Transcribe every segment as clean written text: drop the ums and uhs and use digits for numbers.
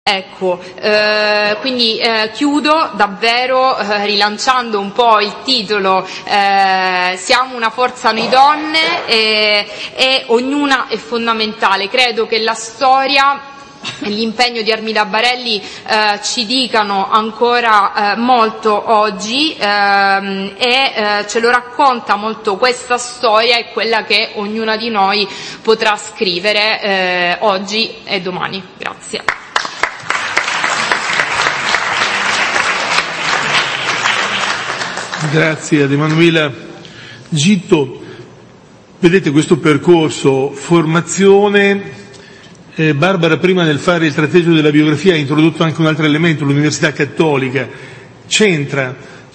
Ecco, quindi chiudo davvero rilanciando un po' il titolo, siamo una forza noi donne e ognuna è fondamentale. Credo che la storia e l'impegno di Armida Barelli ci dicano ancora molto oggi e ce lo racconta molto questa storia e quella che ognuna di noi potrà scrivere oggi e domani. Grazie. Grazie ad Emanuela Gitto. Vedete questo percorso, formazione. Barbara prima nel fare il tratteggio della biografia ha introdotto anche un altro elemento, l'Università Cattolica. C'entra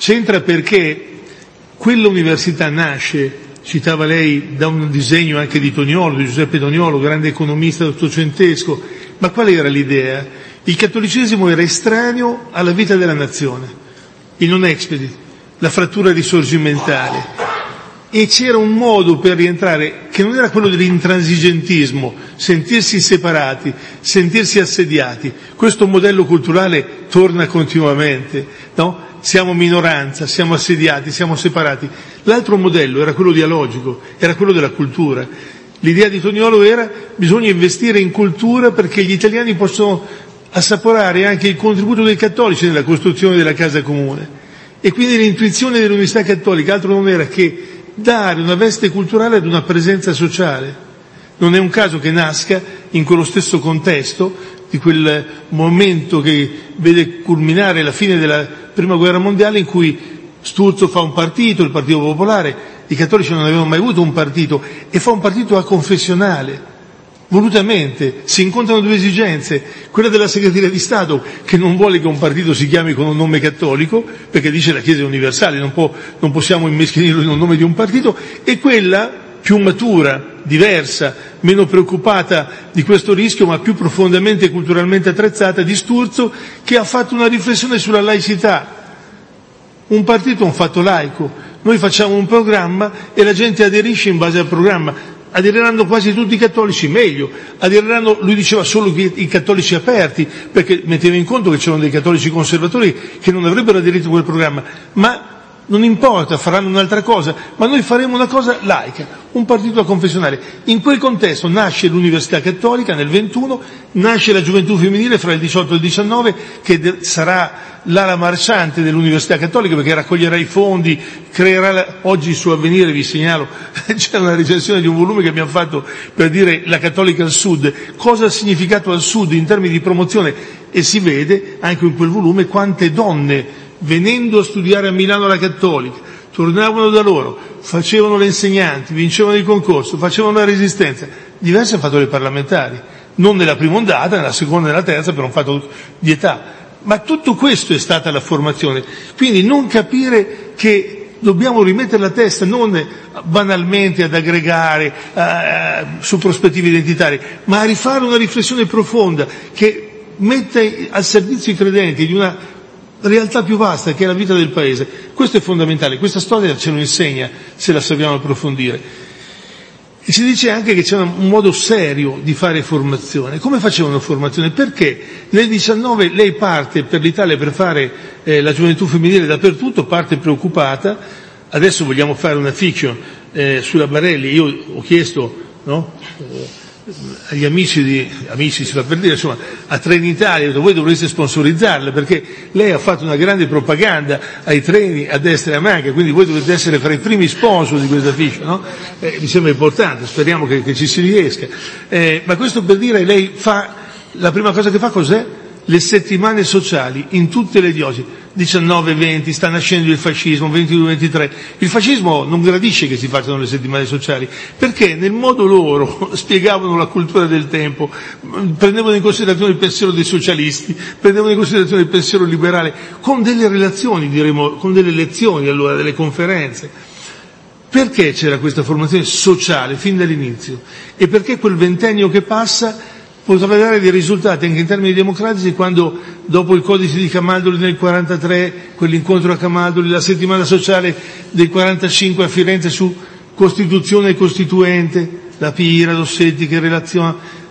perché quella università nasce, citava lei, da un disegno anche di Toniolo, di Giuseppe Toniolo, grande economista ottocentesco. Ma qual era l'idea? Il cattolicesimo era estraneo alla vita della nazione, il non expedit, la frattura risorgimentale, e c'era un modo per rientrare che non era quello dell'intransigentismo, sentirsi separati, sentirsi assediati. Questo modello culturale torna continuamente, no? Siamo minoranza, siamo assediati, siamo separati. L'altro modello era quello dialogico, era quello della cultura. L'idea di Toniolo era: bisogna investire in cultura perché gli italiani possono assaporare anche il contributo dei cattolici nella costruzione della casa comune. E quindi l'intuizione dell'Università Cattolica altro non era che dare una veste culturale ad una presenza sociale. Non è un caso che nasca in quello stesso contesto di quel momento che vede culminare la fine della Prima Guerra Mondiale, in cui Sturzo fa un partito, il Partito Popolare. I cattolici non avevano mai avuto un partito, e fa un partito aconfessionale. Volutamente si incontrano due esigenze: quella della segreteria di Stato, che non vuole che un partito si chiami con un nome cattolico, perché dice la Chiesa è universale, non possiamo immeschinirlo in un nome di un partito, e quella più matura, diversa, meno preoccupata di questo rischio, ma più profondamente e culturalmente attrezzata, di Sturzo, che ha fatto una riflessione sulla laicità. Un partito è un fatto laico, noi facciamo un programma e la gente aderisce in base al programma. Aderiranno quasi tutti i cattolici, meglio, aderiranno, lui diceva, solo i cattolici aperti, perché metteva in conto che c'erano dei cattolici conservatori che non avrebbero aderito a quel programma, ma non importa, faranno un'altra cosa, ma noi faremo una cosa laica, un partito confessionale. In quel contesto nasce l'Università Cattolica nel 21, nasce la Gioventù Femminile fra il 18 e il 19, che sarà l'ala marciante dell'Università Cattolica, perché raccoglierà i fondi, creerà oggi su Avvenire, vi segnalo, c'è una recensione di un volume che abbiamo fatto per dire la Cattolica al Sud, cosa ha significato al Sud in termini di promozione, e si vede anche in quel volume quante donne, venendo a studiare a Milano alla Cattolica, tornavano da loro, facevano le insegnanti, vincevano il concorso, facevano la resistenza. Diverse hanno fatto le parlamentari, non nella prima ondata, nella seconda e nella terza, per un fatto di età. Ma tutto questo è stata la formazione. Quindi non capire che dobbiamo rimettere la testa non banalmente ad aggregare su prospettive identitarie, ma a rifare una riflessione profonda che metta al servizio i credenti di una realtà più vasta che è la vita del Paese. Questo è fondamentale, questa storia ce lo insegna se la sappiamo approfondire. E si dice anche che c'è un modo serio di fare formazione. Come facevano formazione? Perché nel 19 lei parte per l'Italia per fare la gioventù femminile dappertutto, parte preoccupata. Adesso vogliamo fare una fiction sulla Barelli. Io ho chiesto, no? Agli amici si fa per dire, insomma, a Trenitalia, voi dovreste sponsorizzarla, perché lei ha fatto una grande propaganda ai treni a destra e a manca, quindi voi dovete essere fra i primi sponsor di questa fiction, no? Mi sembra importante, speriamo che ci si riesca. Ma questo per dire, lei fa, la prima cosa che fa cos'è? Le settimane sociali in tutte le diocesi, 19-20, sta nascendo il fascismo, 22-23. Il fascismo non gradisce che si facciano le settimane sociali, perché nel modo loro spiegavano la cultura del tempo, prendevano in considerazione il pensiero dei socialisti, prendevano in considerazione il pensiero liberale, con delle relazioni, diremo, con delle lezioni, allora, delle conferenze. Perché c'era questa formazione sociale fin dall'inizio? E perché quel ventennio che passa poteva dare dei risultati anche in termini democratici, quando dopo il codice di Camaldoli nel 43, quell'incontro a Camaldoli, la settimana sociale del 45 a Firenze su Costituzione e Costituente, la Pira, Dossetti che relaziona,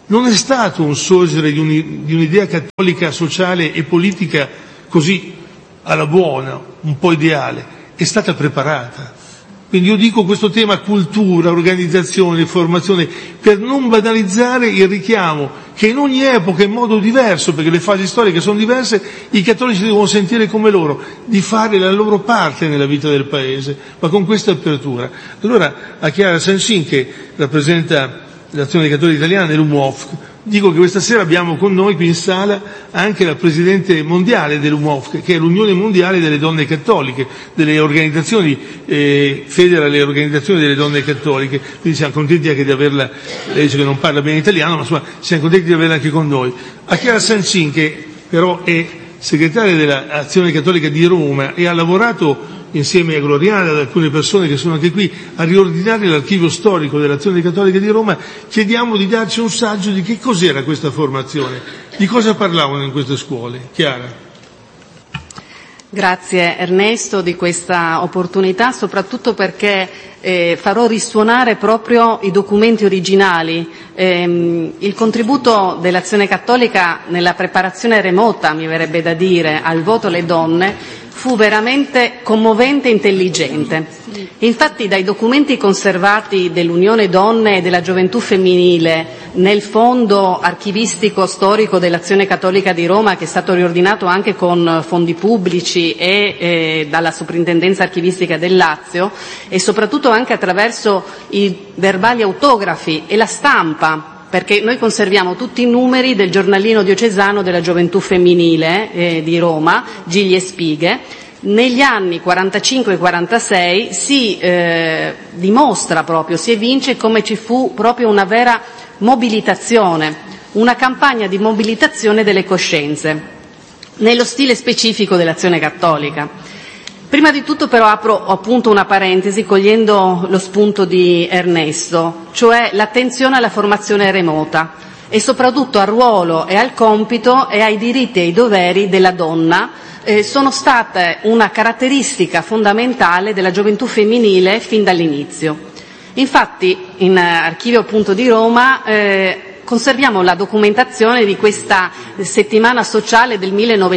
non è stato un sorgere di un'idea cattolica sociale e politica così alla buona, un po' ideale, è stata preparata. Quindi io dico questo tema cultura, organizzazione, formazione, per non banalizzare il richiamo che in ogni epoca, in modo diverso, perché le fasi storiche sono diverse, i cattolici devono sentire come loro, di fare la loro parte nella vita del Paese, ma con questa apertura. Allora a Chiara Sansin, che rappresenta l'Azione Cattolica Italiana nell'UMOF, dico che questa sera abbiamo con noi qui in sala anche la Presidente mondiale dell'UMOF, che è l'Unione Mondiale delle Donne Cattoliche, delle organizzazioni, federa le organizzazioni delle donne cattoliche, quindi siamo contenti anche di averla, lei dice che non parla bene italiano, ma insomma siamo contenti di averla anche con noi. A Chiara Sansin, che però è segretaria dell'Azione Cattolica di Roma e ha lavorato insieme a Gloriana e ad alcune persone che sono anche qui a riordinare l'archivio storico dell'Azione Cattolica di Roma, chiediamo di darci un saggio di che cos'era questa formazione, di cosa parlavano in queste scuole. Chiara. Grazie Ernesto di questa opportunità, soprattutto perché farò risuonare proprio i documenti originali. Il contributo dell'Azione Cattolica nella preparazione remota, mi verrebbe da dire, al voto alle donne fu veramente commovente e intelligente. Infatti dai documenti conservati dell'Unione Donne e della Gioventù Femminile nel fondo archivistico storico dell'Azione Cattolica di Roma, che è stato riordinato anche con fondi pubblici e dalla Soprintendenza Archivistica del Lazio, e soprattutto anche attraverso i verbali autografi e la stampa, perché noi conserviamo tutti i numeri del giornalino diocesano della Gioventù Femminile di Roma, Gigli e Spighe. Negli anni 45 e 46 si dimostra proprio, si evince come ci fu proprio una vera mobilitazione, una campagna di mobilitazione delle coscienze, nello stile specifico dell'Azione Cattolica. Prima di tutto però apro appunto una parentesi cogliendo lo spunto di Ernesto, cioè l'attenzione alla formazione remota e soprattutto al ruolo e al compito e ai diritti e ai doveri della donna. Sono state una caratteristica fondamentale della gioventù femminile fin dall'inizio. Infatti in Archivio appunto di Roma conserviamo la documentazione di questa settimana sociale del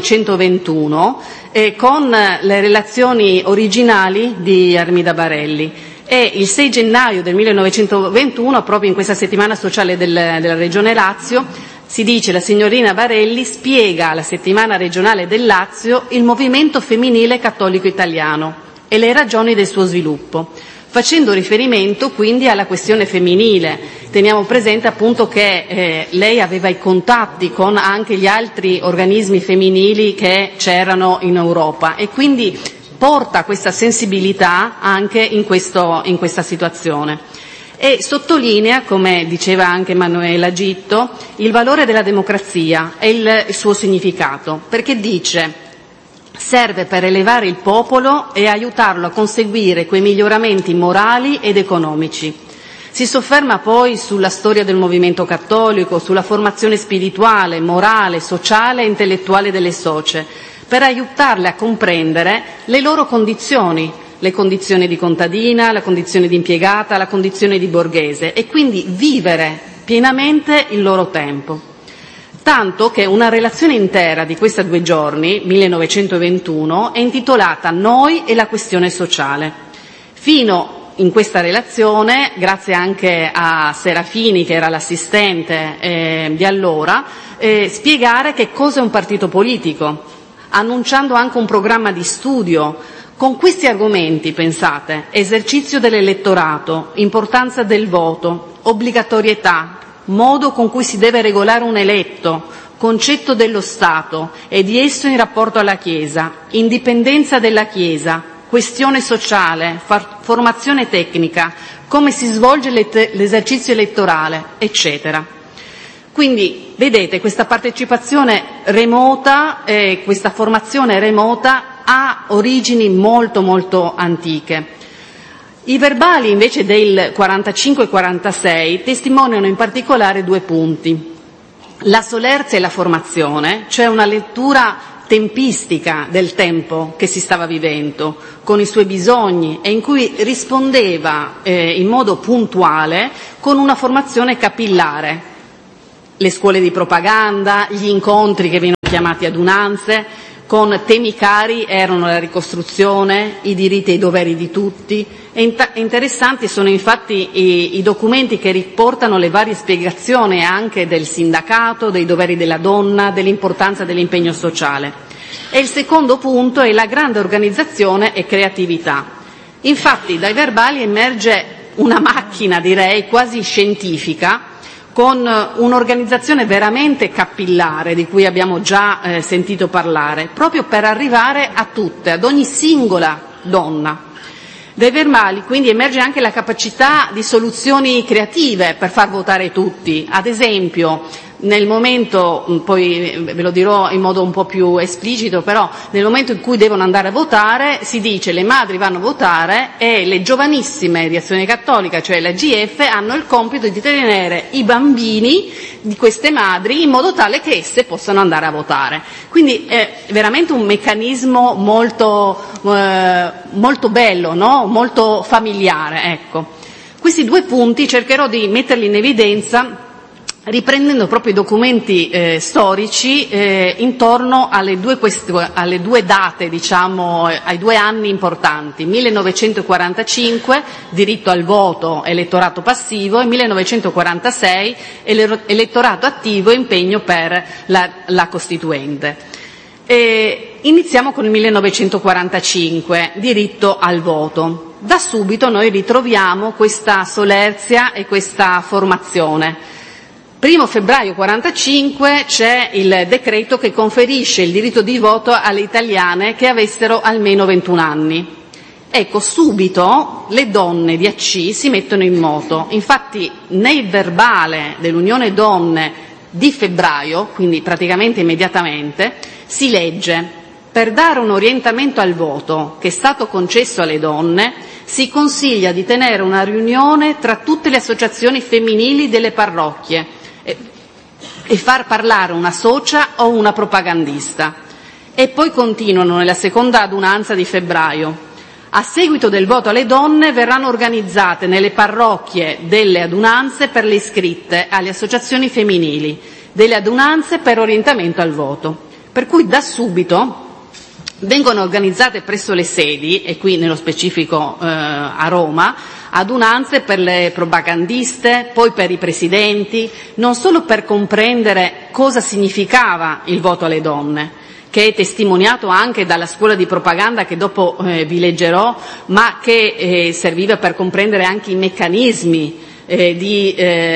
1921 con le relazioni originali di Armida Barelli. E il 6 gennaio del 1921, proprio in questa settimana sociale della Regione Lazio, si dice: la signorina Barelli spiega alla settimana regionale del Lazio il movimento femminile cattolico italiano e le ragioni del suo sviluppo, facendo riferimento quindi alla questione femminile. Teniamo presente appunto che lei aveva i contatti con anche gli altri organismi femminili che c'erano in Europa e quindi porta questa sensibilità anche in questa situazione. E sottolinea, come diceva anche Manuela Gitto, il valore della democrazia e il suo significato, perché dice: serve per elevare il popolo e aiutarlo a conseguire quei miglioramenti morali ed economici. Si sofferma poi sulla storia del movimento cattolico, sulla formazione spirituale, morale, sociale e intellettuale delle socie, per aiutarle a comprendere le loro condizioni, le condizioni di contadina, la condizione di impiegata, la condizione di borghese, e quindi vivere pienamente il loro tempo. Tanto che una relazione intera di questi 2 giorni, 1921, è intitolata Noi e la questione sociale. Fino in questa relazione, grazie anche a Serafini, che era l'assistente di allora, spiegare che cosa è un partito politico, annunciando anche un programma di studio con questi argomenti, pensate: esercizio dell'elettorato, importanza del voto, obbligatorietà, modo con cui si deve regolare un eletto, concetto dello Stato e di esso in rapporto alla Chiesa, indipendenza della Chiesa, questione sociale, formazione tecnica, come si svolge l'esercizio elettorale, eccetera. Quindi, vedete, questa partecipazione remota, questa formazione remota ha origini molto molto antiche. I verbali invece del 45-46 testimoniano in particolare 2 punti: la solerzia e la formazione, cioè una lettura tempistica del tempo che si stava vivendo, con i suoi bisogni, e in cui rispondeva in modo puntuale con una formazione capillare. le scuole di propaganda, gli incontri che vengono chiamati adunanze, con temi cari erano la ricostruzione, i diritti e i doveri di tutti. E interessanti sono infatti i documenti che riportano le varie spiegazioni anche del sindacato, dei doveri della donna, dell'importanza dell'impegno sociale. E il secondo punto è la grande organizzazione e creatività. Infatti dai verbali emerge una macchina, direi, quasi scientifica, con un'organizzazione veramente capillare, di cui abbiamo già sentito parlare, proprio per arrivare a tutte, ad ogni singola donna. Dai verbali quindi emerge anche la capacità di soluzioni creative per far votare tutti. Ad esempio, nel momento, poi ve lo dirò in modo un po' più esplicito, però nel momento in cui devono andare a votare si dice le madri vanno a votare e le giovanissime di Azione Cattolica, cioè la GF, hanno il compito di tenere i bambini di queste madri in modo tale che esse possano andare a votare. Quindi è veramente un meccanismo molto bello, no? Molto familiare. Ecco. Questi due punti cercherò di metterli in evidenza riprendendo proprio i documenti storici intorno alle due date, diciamo, ai 2 anni importanti, 1945, diritto al voto, elettorato passivo, e 1946, elettorato attivo, impegno per la Costituente. Iniziamo con il 1945, diritto al voto. Da subito noi ritroviamo questa solerzia e questa formazione. 1 febbraio 45 c'è il decreto che conferisce il diritto di voto alle italiane che avessero almeno 21 anni. Ecco, subito le donne di AC si mettono in moto. Infatti nel verbale dell'Unione Donne di febbraio, quindi praticamente immediatamente, si legge: per dare un orientamento al voto che è stato concesso alle donne, si consiglia di tenere una riunione tra tutte le associazioni femminili delle parrocchie e far parlare una socia o una propagandista. E poi continuano nella seconda adunanza di febbraio: a seguito del voto alle donne verranno organizzate nelle parrocchie delle adunanze per le iscritte alle associazioni femminili, delle adunanze per orientamento al voto. Per cui da subito vengono organizzate presso le sedi, e qui nello specifico a Roma, adunanze per le propagandiste, poi per i presidenti, non solo per comprendere cosa significava il voto alle donne, che è testimoniato anche dalla scuola di propaganda che dopo vi leggerò, ma che serviva per comprendere anche i meccanismi di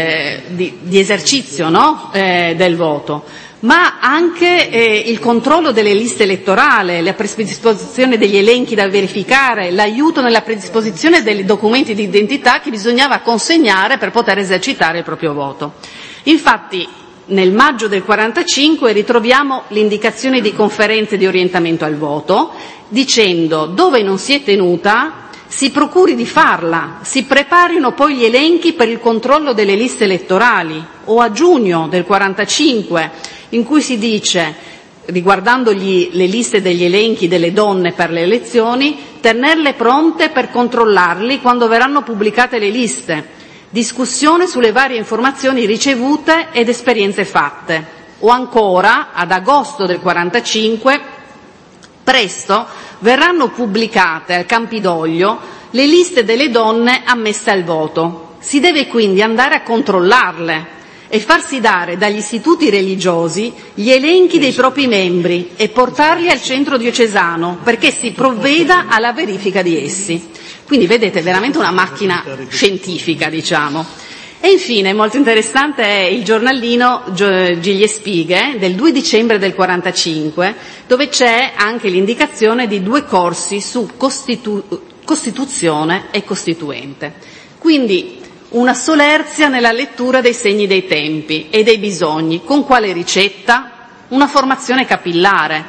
esercizio, no? Del voto, ma anche il controllo delle liste elettorali, la predisposizione degli elenchi da verificare, l'aiuto nella predisposizione dei documenti di identità che bisognava consegnare per poter esercitare il proprio voto. Infatti nel maggio del 45 ritroviamo l'indicazione di conferenze di orientamento al voto, dicendo: dove non si è tenuta si procuri di farla, si preparino poi gli elenchi per il controllo delle liste elettorali. O a giugno del 45, in cui si dice, riguardando le liste degli elenchi delle donne per le elezioni, tenerle pronte per controllarli quando verranno pubblicate le liste, discussione sulle varie informazioni ricevute ed esperienze fatte. O ancora, ad agosto del 45, presto verranno pubblicate al Campidoglio le liste delle donne ammesse al voto. Si deve quindi andare a controllarle e farsi dare dagli istituti religiosi gli elenchi dei propri membri e portarli al centro diocesano perché si provveda alla verifica di essi. Quindi vedete, veramente una macchina scientifica, diciamo. E infine, molto interessante è il giornalino Giglie Spighe del 2 dicembre del 45, dove c'è anche l'indicazione di 2 corsi su Costituzione e Costituente. Quindi una solerzia nella lettura dei segni dei tempi e dei bisogni. Con quale ricetta? Una formazione capillare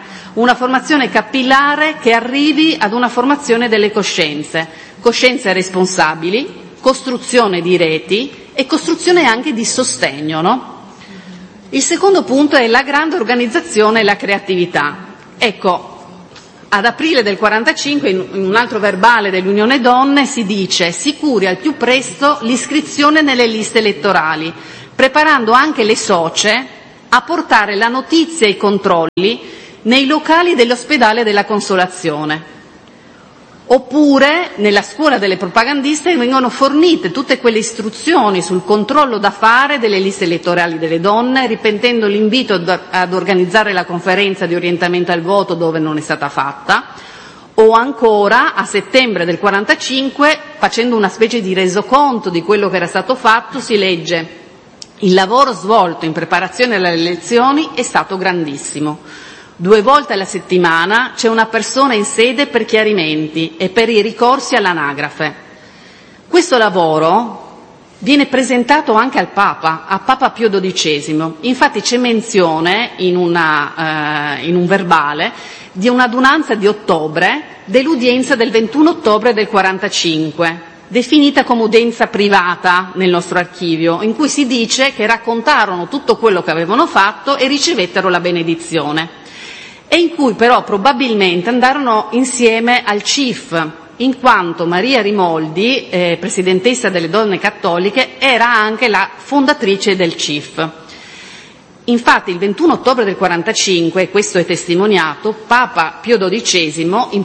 che arrivi ad una formazione delle coscienze responsabili, costruzione di reti e costruzione anche di sostegno, no? Il secondo punto è la grande organizzazione e la creatività. Ecco, ad aprile del 45, in un altro verbale dell'Unione Donne, si dice: si curi al più presto l'iscrizione nelle liste elettorali preparando anche le socie a portare la notizia e i controlli nei locali dell'ospedale della Consolazione. Oppure nella scuola delle propagandiste vengono fornite tutte quelle istruzioni sul controllo da fare delle liste elettorali delle donne, ripetendo l'invito ad organizzare la conferenza di orientamento al voto dove non è stata fatta, o ancora a settembre del 45, facendo una specie di resoconto di quello che era stato fatto, si legge: il lavoro svolto in preparazione alle elezioni è stato grandissimo. 2 volte alla settimana c'è una persona in sede per chiarimenti e per i ricorsi all'anagrafe. Questo lavoro viene presentato anche al Papa, a Papa Pio XII. Infatti c'è menzione in un verbale di un'adunanza di ottobre dell'udienza del 21 ottobre del 45, definita come udienza privata nel nostro archivio, in cui si dice che raccontarono tutto quello che avevano fatto e ricevettero la benedizione, e in cui però probabilmente andarono insieme al CIF, in quanto Maria Rimoldi, presidentessa delle donne cattoliche, era anche la fondatrice del CIF. Infatti il 21 ottobre del 45, questo è testimoniato, Papa Pio XII,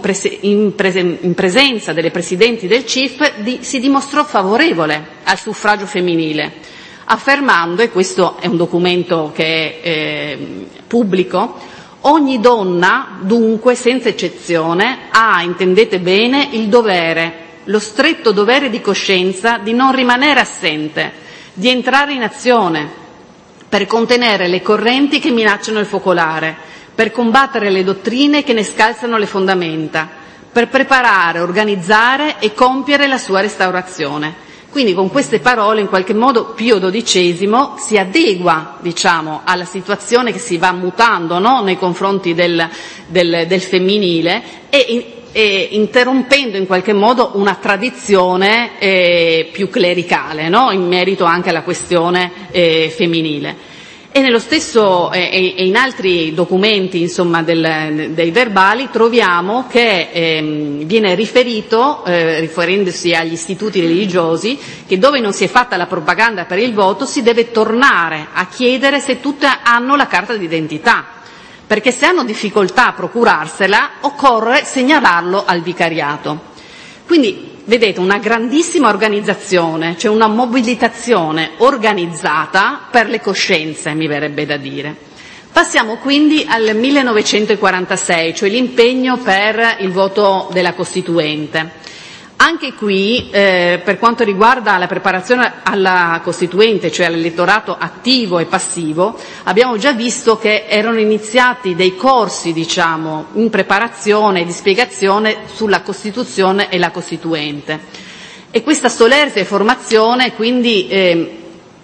in presenza delle presidenti del CIF, si dimostrò favorevole al suffragio femminile, affermando, e questo è un documento che è pubblico: ogni donna, dunque, senza eccezione, ha, intendete bene, il dovere, lo stretto dovere di coscienza di non rimanere assente, di entrare in azione per contenere le correnti che minacciano il focolare, per combattere le dottrine che ne scalzano le fondamenta, per preparare, organizzare e compiere la sua restaurazione. Quindi con queste parole in qualche modo Pio XII si adegua, diciamo, alla situazione che si va mutando, no? Nei confronti del femminile e interrompendo in qualche modo una tradizione più clericale, no? In merito anche alla questione femminile. E nello stesso e in altri documenti, insomma, dei verbali troviamo che viene riferito, riferendosi agli istituti religiosi, che dove non si è fatta la propaganda per il voto si deve tornare a chiedere se tutte hanno la carta d'identità, perché se hanno difficoltà a procurarsela occorre segnalarlo al vicariato. Quindi vedete, una grandissima organizzazione, cioè una mobilitazione organizzata per le coscienze, mi verrebbe da dire. Passiamo quindi al 1946, cioè l'impegno per il voto della Costituente. Anche qui, per quanto riguarda la preparazione alla Costituente, cioè all'elettorato attivo e passivo, abbiamo già visto che erano iniziati dei corsi, diciamo, in preparazione e di spiegazione sulla Costituzione e la Costituente. E questa solerte formazione quindi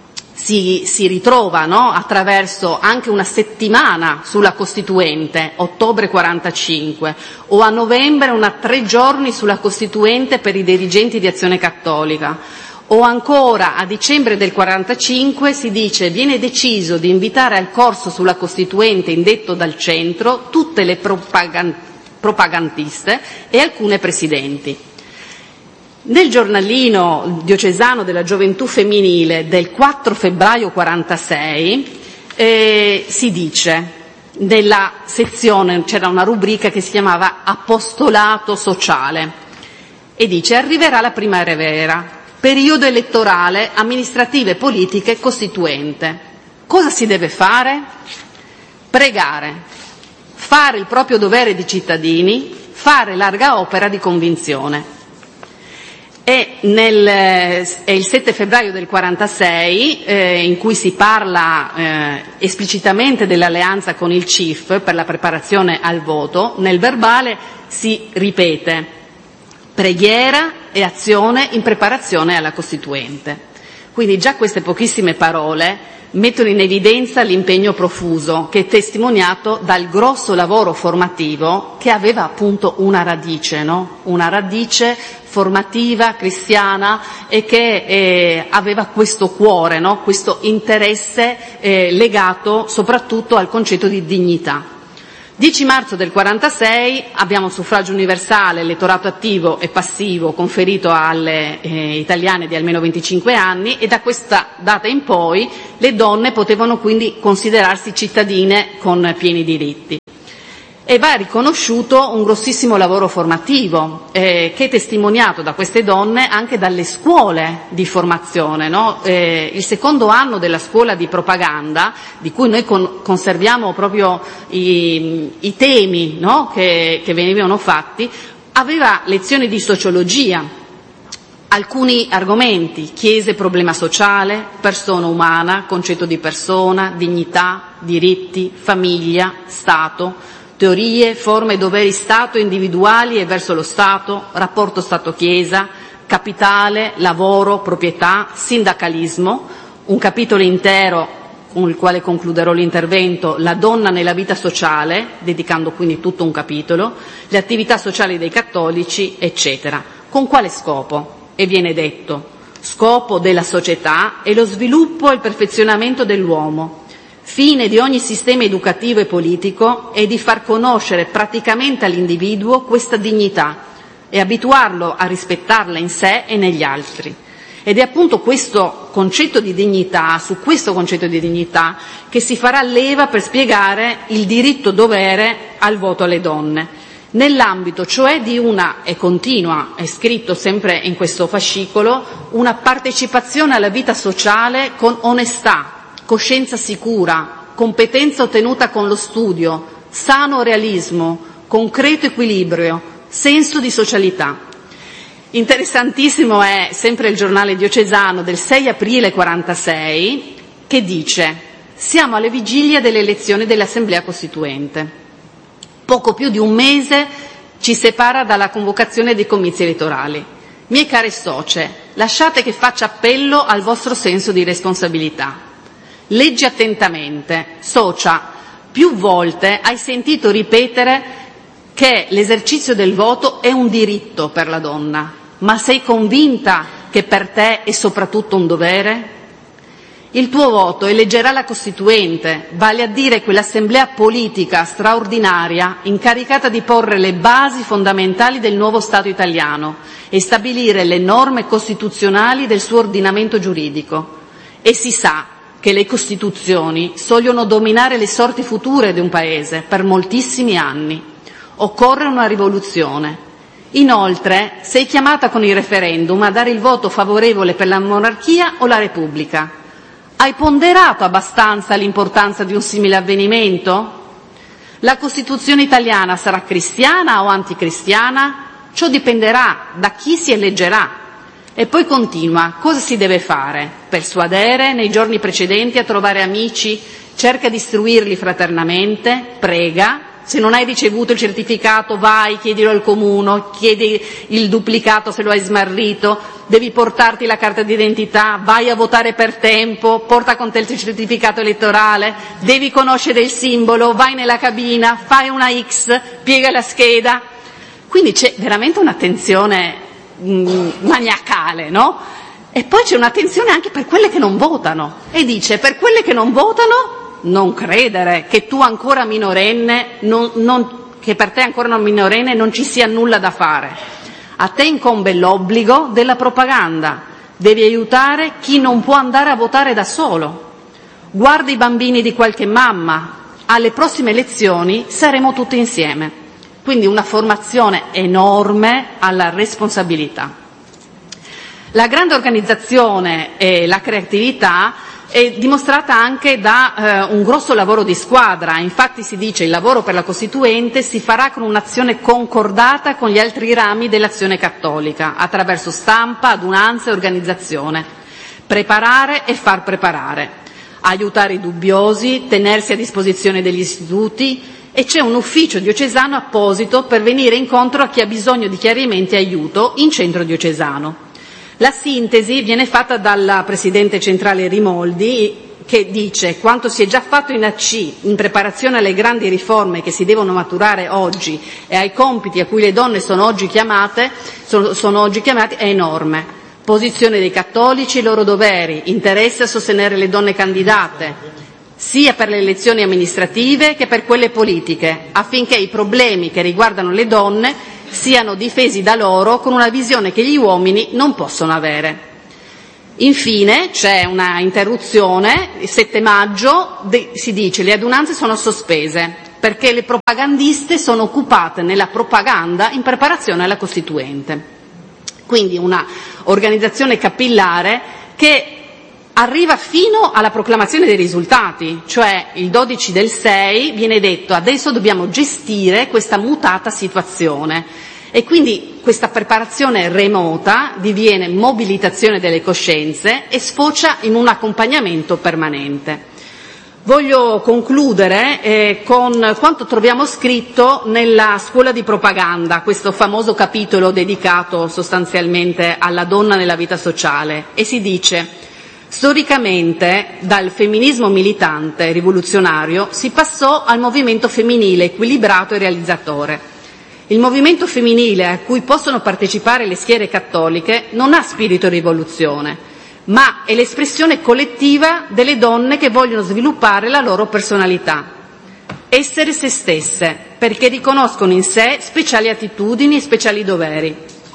si ritrova, no? Attraverso anche una settimana sulla Costituente, ottobre 45, o a novembre 3 giorni sulla Costituente per i dirigenti di Azione Cattolica, o ancora a dicembre del 45 si dice: viene deciso di invitare al corso sulla Costituente indetto dal centro tutte le propagandiste e alcune presidenti. Nel giornalino diocesano della gioventù femminile del 4 febbraio 46 si dice, nella sezione c'era una rubrica che si chiamava Apostolato sociale, e dice: arriverà la primavera, periodo elettorale, amministrative, politiche, costituente. Cosa si deve fare? Pregare, fare il proprio dovere di cittadini, fare larga opera di convinzione. È il 7 febbraio del 46 in cui si parla esplicitamente dell'alleanza con il CIF per la preparazione al voto. Nel verbale si ripete: preghiera e azione in preparazione alla Costituente. Quindi già queste pochissime parole mettono in evidenza l'impegno profuso, che è testimoniato dal grosso lavoro formativo che aveva appunto una radice, no? Una radice formativa cristiana, e che aveva questo cuore, no? Questo interesse legato soprattutto al concetto di dignità. 10 marzo del 46 abbiamo il suffragio universale, elettorato attivo e passivo conferito alle italiane di almeno 25 anni, e da questa data in poi le donne potevano quindi considerarsi cittadine con pieni diritti. E va riconosciuto un grossissimo lavoro formativo che è testimoniato da queste donne anche dalle scuole di formazione, no? Il secondo anno della scuola di propaganda, di cui noi conserviamo proprio i temi, no? che venivano fatti, aveva lezioni di sociologia, alcuni argomenti: chiese, problema sociale, persona umana, concetto di persona, dignità, diritti, famiglia, Stato, teorie, forme e doveri Stato individuali e verso lo Stato, rapporto Stato-Chiesa, capitale, lavoro, proprietà, sindacalismo, un capitolo intero con il quale concluderò l'intervento, la donna nella vita sociale, dedicando quindi tutto un capitolo, le attività sociali dei cattolici, eccetera. Con quale scopo? E viene detto: scopo della società è lo sviluppo e il perfezionamento dell'uomo. Fine di ogni sistema educativo e politico è di far conoscere praticamente all'individuo questa dignità e abituarlo a rispettarla in sé e negli altri. Ed è appunto questo concetto di dignità, su questo concetto di dignità, che si farà leva per spiegare il diritto-dovere al voto alle donne, nell'ambito cioè di una, e continua, è scritto sempre in questo fascicolo, una partecipazione alla vita sociale con onestà, coscienza sicura, competenza ottenuta con lo studio, sano realismo, concreto equilibrio, senso di socialità. Interessantissimo è sempre il giornale diocesano del 6 aprile 46 che dice: siamo alle vigilie delle elezioni dell'Assemblea Costituente. Poco più di un mese ci separa dalla convocazione dei comizi elettorali. Mie care socie, lasciate che faccia appello al vostro senso di responsabilità. Leggi attentamente, socia, più volte hai sentito ripetere che l'esercizio del voto è un diritto per la donna, ma sei convinta che per te è soprattutto un dovere? Il tuo voto eleggerà la Costituente, vale a dire quell'assemblea politica straordinaria incaricata di porre le basi fondamentali del nuovo Stato italiano e stabilire le norme costituzionali del suo ordinamento giuridico. E si sa che le Costituzioni sogliono dominare le sorti future di un Paese per moltissimi anni. Occorre una rivoluzione. Inoltre, sei chiamata con il referendum a dare il voto favorevole per la monarchia o la Repubblica. Hai ponderato abbastanza l'importanza di un simile avvenimento? La Costituzione italiana sarà cristiana o anticristiana? Ciò dipenderà da chi si eleggerà. E poi continua: cosa si deve fare? Persuadere nei giorni precedenti a trovare amici, cerca di istruirli fraternamente, prega, se non hai ricevuto il certificato vai, chiedilo al comune, chiedi il duplicato se lo hai smarrito, devi portarti la carta d'identità, vai a votare per tempo, porta con te il certificato elettorale, devi conoscere il simbolo, vai nella cabina, fai una X, piega la scheda. Quindi c'è veramente un'attenzione maniacale, no? E poi c'è un'attenzione anche per quelle che non votano, e dice: per quelle che non votano non credere che tu ancora minorenne, che per te ancora non minorenne non ci sia nulla da fare. A te incombe l'obbligo della propaganda, devi aiutare chi non può andare a votare da solo. Guarda i bambini di qualche mamma, alle prossime elezioni saremo tutti insieme. Quindi una formazione enorme alla responsabilità. La grande organizzazione e la creatività è dimostrata anche da un grosso lavoro di squadra. Infatti si dice: il lavoro per la Costituente si farà con un'azione concordata con gli altri rami dell'azione cattolica, attraverso stampa, adunanza e organizzazione. Preparare e far preparare, aiutare i dubbiosi, tenersi a disposizione degli istituti, e c'è un ufficio diocesano apposito per venire incontro a chi ha bisogno di chiarimenti e aiuto in centro diocesano. La sintesi viene fatta dalla Presidente centrale Rimoldi, che dice: quanto si è già fatto in AC in preparazione alle grandi riforme che si devono maturare oggi e ai compiti a cui le donne sono oggi chiamate è enorme. Posizione dei cattolici, i loro doveri, interesse a sostenere le donne candidate, sia per le elezioni amministrative che per quelle politiche, affinché i problemi che riguardano le donne siano difesi da loro con una visione che gli uomini non possono avere. Infine c'è una interruzione, il 7 maggio si dice le adunanze sono sospese perché le propagandiste sono occupate nella propaganda in preparazione alla Costituente. Quindi una organizzazione capillare che arriva fino alla proclamazione dei risultati, cioè il 12/6 viene detto adesso dobbiamo gestire questa mutata situazione e quindi questa preparazione remota diviene mobilitazione delle coscienze e sfocia in un accompagnamento permanente. Voglio concludere con quanto troviamo scritto nella Scuola di propaganda, questo famoso capitolo dedicato sostanzialmente alla donna nella vita sociale, e si dice: storicamente dal femminismo militante rivoluzionario si passò al movimento femminile equilibrato e realizzatore. Il movimento femminile a cui possono partecipare le schiere cattoliche non ha spirito di rivoluzione, ma è l'espressione collettiva delle donne che vogliono sviluppare la loro personalità, essere se stesse, perché riconoscono in sé speciali attitudini e speciali doveri,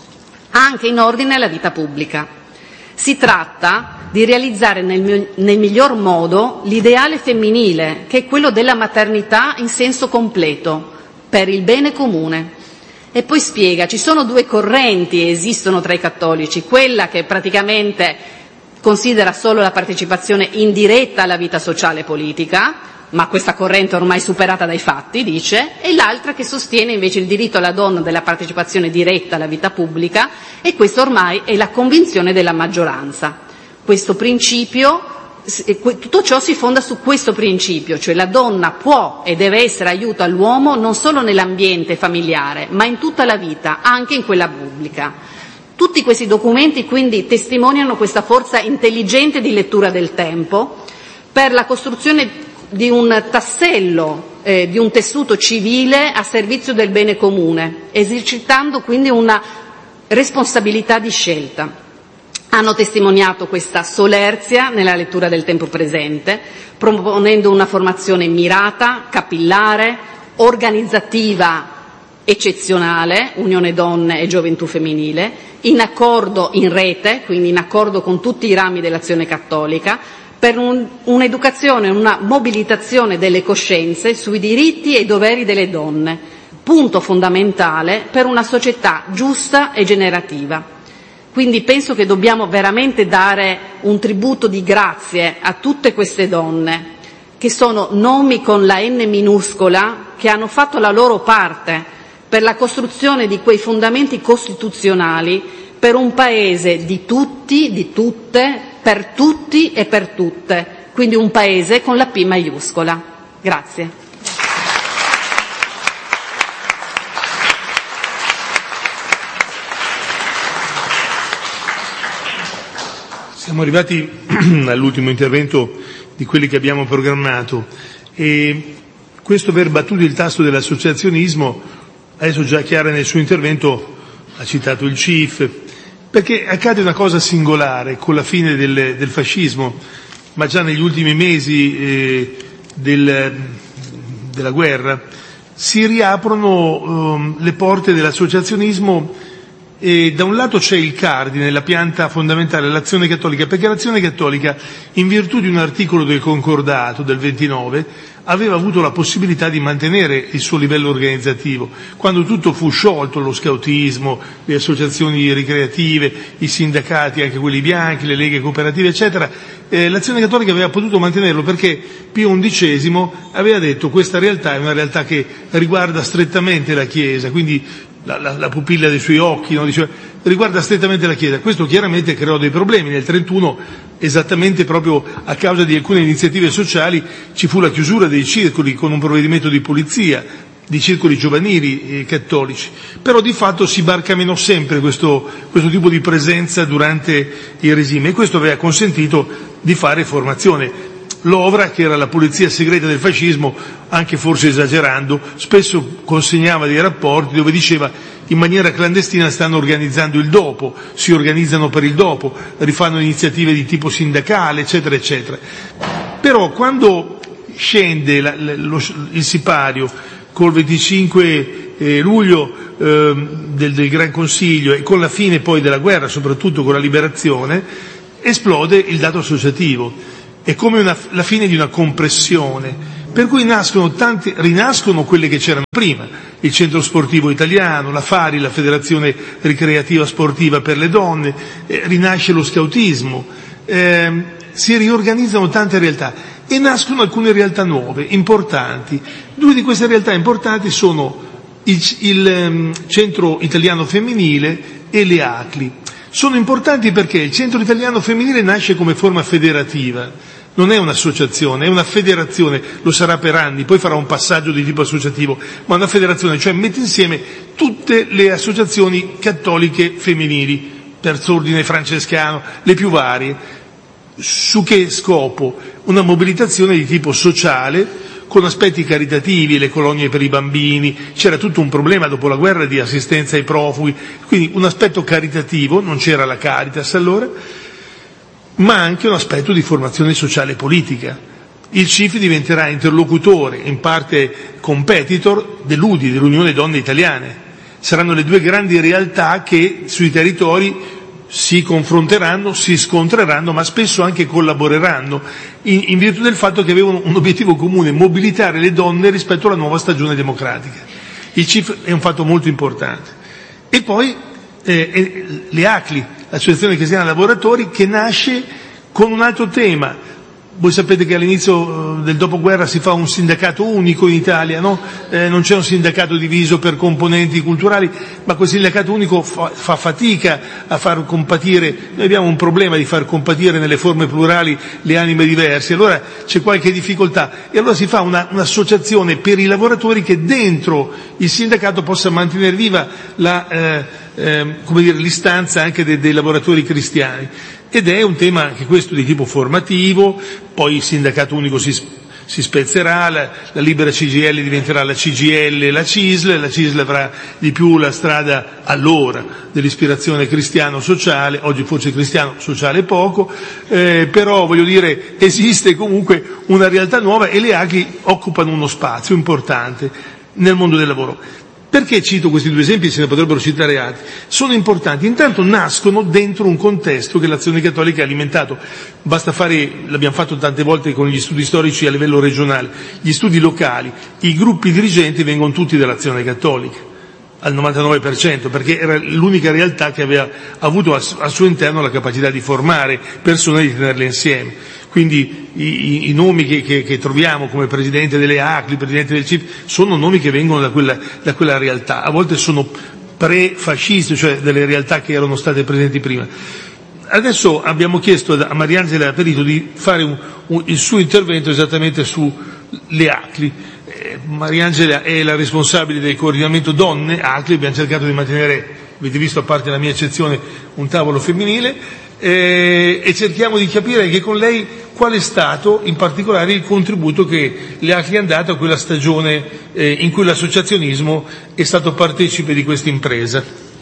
anche in ordine alla vita pubblica. Si tratta di realizzare nel miglior modo l'ideale femminile, che è quello della maternità in senso completo, per il bene comune. E poi spiega, ci sono due correnti esistono tra i cattolici, quella che praticamente considera solo la partecipazione indiretta alla vita sociale e politica, ma questa corrente è ormai superata dai fatti, dice, e l'altra che sostiene invece il diritto alla donna della partecipazione diretta alla vita pubblica, e questo ormai è la convinzione della maggioranza. Questo principio, tutto ciò si fonda su questo principio, cioè la donna può e deve essere aiuto all'uomo non solo nell'ambiente familiare, ma in tutta la vita, anche in quella pubblica. Tutti questi documenti quindi testimoniano questa forza intelligente di lettura del tempo per la costruzione di un tassello, di un tessuto civile a servizio del bene comune, esercitando quindi una responsabilità di scelta. Hanno testimoniato questa solerzia nella lettura del tempo presente, proponendo una formazione mirata, capillare, organizzativa, eccezionale, Unione Donne e Gioventù Femminile, in accordo in rete, quindi in accordo con tutti i rami dell'azione cattolica, per un'educazione, una mobilitazione delle coscienze sui diritti e i doveri delle donne, punto fondamentale per una società giusta e generativa. Quindi penso che dobbiamo veramente dare un tributo di grazie a tutte queste donne, che sono nomi con la N minuscola, che hanno fatto la loro parte per la costruzione di quei fondamenti costituzionali per un paese di tutti, di tutte, per tutti e per tutte, quindi un paese con la P maiuscola. Grazie. Siamo arrivati all'ultimo intervento di quelli che abbiamo programmato e questo aver battuto il tasto dell'associazionismo, adesso già Chiara nel suo intervento ha citato il CIF, perché accade una cosa singolare con la fine del fascismo, ma già negli ultimi mesi della guerra si riaprono le porte dell'associazionismo. E da un lato c'è il cardine, la pianta fondamentale, l'azione cattolica, perché l'azione cattolica, in virtù di un articolo del Concordato del 29, aveva avuto la possibilità di mantenere il suo livello organizzativo. Quando tutto fu sciolto, lo scautismo, le associazioni ricreative, i sindacati, anche quelli bianchi, le leghe cooperative, eccetera, l'azione cattolica aveva potuto mantenerlo perché Pio XI aveva detto questa realtà è una realtà che riguarda strettamente la Chiesa, quindi la pupilla dei suoi occhi, no? Diceva, riguarda strettamente la Chiesa. Questo chiaramente creò dei problemi. Nel 1931, esattamente proprio a causa di alcune iniziative sociali, ci fu la chiusura dei circoli con un provvedimento di polizia, di circoli giovanili cattolici. Però di fatto si barcamenò sempre questo tipo di presenza durante il regime e questo aveva consentito di fare formazione. L'Ovra, che era la polizia segreta del fascismo, anche forse esagerando, spesso consegnava dei rapporti dove diceva in maniera clandestina stanno organizzando il dopo, si organizzano per il dopo, rifanno iniziative di tipo sindacale, eccetera, eccetera. Però quando scende il sipario col 25 luglio del Gran Consiglio e con la fine poi della guerra, soprattutto con la liberazione, esplode il dato associativo. È come la fine di una compressione, per cui rinascono quelle che c'erano prima, il centro sportivo italiano, la FARI, la Federazione Ricreativa Sportiva per le Donne, rinasce lo scautismo, si riorganizzano tante realtà e nascono alcune realtà nuove, importanti. Due di queste realtà importanti sono il Centro Italiano Femminile e le ACLI. Sono importanti perché il Centro Italiano Femminile nasce come forma federativa, non è un'associazione, è una federazione, lo sarà per anni, poi farà un passaggio di tipo associativo, ma una federazione, cioè mette insieme tutte le associazioni cattoliche femminili, Terzo Ordine Francescano, le più varie. Su che scopo? Una mobilitazione di tipo sociale, con aspetti caritativi, le colonie per i bambini, c'era tutto un problema dopo la guerra di assistenza ai profughi, quindi un aspetto caritativo, non c'era la Caritas allora, ma anche un aspetto di formazione sociale e politica. Il CIF diventerà interlocutore, in parte competitor, dell'UDI, dell'Unione Donne Italiane. Saranno le due grandi realtà che sui territori si confronteranno, si scontreranno, ma spesso anche collaboreranno, in virtù del fatto che avevano un obiettivo comune: mobilitare le donne rispetto alla nuova stagione democratica. Il CIF è un fatto molto importante. E poi le ACLI, l'Associazione Cristiana Lavoratori, che nasce con un altro tema. Voi sapete che all'inizio del dopoguerra si fa un sindacato unico in Italia, no? Non c'è un sindacato diviso per componenti culturali, ma quel sindacato unico fa fatica a far compatire. Noi abbiamo un problema di far compatire nelle forme plurali le anime diverse, allora c'è qualche difficoltà, e allora si fa un'associazione per i lavoratori che dentro il sindacato possa mantenere viva l'istanza anche dei lavoratori cristiani. Ed è un tema anche questo di tipo formativo. Poi il sindacato unico si spezzerà, la libera CGIL diventerà la CGL e la CISL avrà di più la strada allora dell'ispirazione cristiano-sociale, oggi forse cristiano-sociale poco, però voglio dire esiste comunque una realtà nuova e le ACLI occupano uno spazio importante nel mondo del lavoro. Perché cito questi due esempi? Se ne potrebbero citare altri. Sono importanti. Intanto nascono dentro un contesto che l'Azione Cattolica ha alimentato. Basta l'abbiamo fatto tante volte con gli studi storici a livello regionale, gli studi locali. I gruppi dirigenti vengono tutti dall'Azione Cattolica, al 99%, perché era l'unica realtà che aveva avuto al suo interno la capacità di formare persone e di tenerle insieme. Quindi i nomi che troviamo come presidente delle ACLI, presidente del CIF, sono nomi che vengono da quella realtà. A volte sono pre-fasciste, cioè delle realtà che erano state presenti prima. Adesso abbiamo chiesto a Mariangela Perito di fare il suo intervento esattamente sulle ACLI. Mariangela è la responsabile del coordinamento donne ACLI, abbiamo cercato di mantenere, avete visto a parte la mia eccezione, un tavolo femminile, e cerchiamo di capire anche con lei qual è stato in particolare il contributo che le ACLI hanno dato a quella stagione in cui l'associazionismo è stato partecipe di questa impresa.